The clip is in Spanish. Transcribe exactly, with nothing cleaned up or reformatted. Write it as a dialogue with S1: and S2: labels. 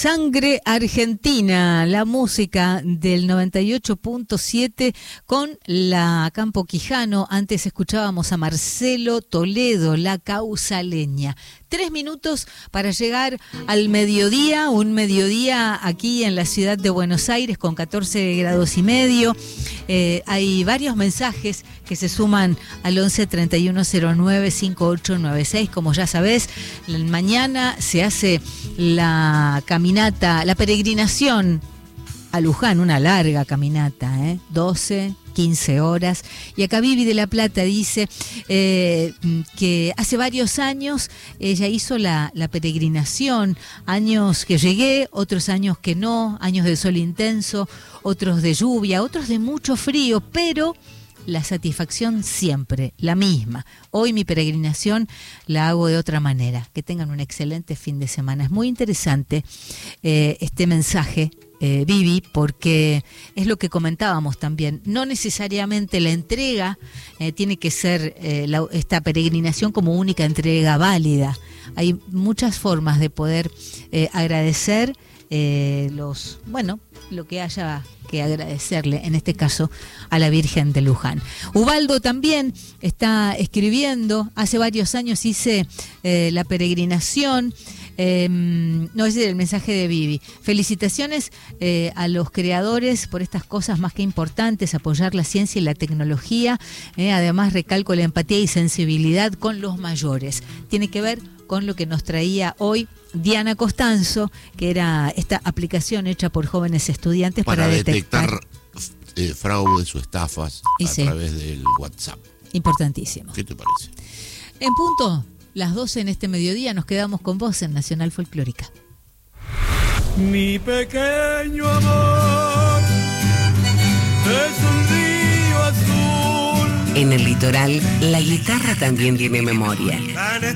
S1: Sangre Argentina, la música del noventa y ocho punto siete con la Campo Quijano. Antes escuchábamos a Marcelo Toledo, La Causaleña. Tres minutos para llegar al mediodía, un mediodía aquí en la ciudad de Buenos Aires con catorce grados y medio. Eh, hay varios mensajes que se suman al once treinta y uno cero nueve cincuenta y ocho noventa y seis. Como ya sabés, mañana se hace la caminata, la peregrinación a Luján, una larga caminata, ¿eh? doce, quince horas. Y acá Vivi de La Plata dice eh, que hace varios años ella hizo la, la peregrinación, años que llegué, otros años que no, años de sol intenso, otros de lluvia, otros de mucho frío, pero la satisfacción siempre la misma. Hoy mi peregrinación la hago de otra manera. Que tengan un excelente fin de semana. Es muy interesante eh, este mensaje, eh, Vivi, porque es lo que comentábamos también. No necesariamente la entrega eh, tiene que ser eh, la, esta peregrinación como única entrega válida. Hay muchas formas de poder eh, agradecer eh, los, bueno, lo que haya que agradecerle, en este caso, a la Virgen de Luján. Ubaldo también está escribiendo. Hace varios años hice eh, la peregrinación. Eh, no, ese es el mensaje de Vivi. Felicitaciones eh, a los creadores por estas cosas más que importantes, apoyar la ciencia y la tecnología. Eh, además, recalco la empatía y sensibilidad con los mayores. Tiene que ver con lo que nos traía hoy Diana Costanzo, que era esta aplicación hecha por jóvenes estudiantes para, para detectar, detectar
S2: eh, fraudes o estafas
S1: y
S2: a
S1: sí,
S2: través del WhatsApp.
S1: Importantísimo.
S2: ¿Qué te parece?
S1: En punto, las doce en este mediodía, nos quedamos con vos en Nacional Folclórica.
S3: Mi pequeño amor es un río azul.
S4: En el litoral, la guitarra también tiene memoria.